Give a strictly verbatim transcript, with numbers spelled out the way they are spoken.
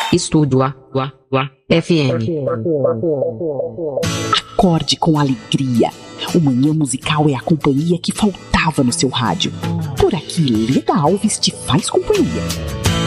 Estúdio A, A, A, F M. Acorde com alegria. O Manhã Musical é a companhia que faltava no seu rádio. Por aqui, Leda Alves te faz companhia.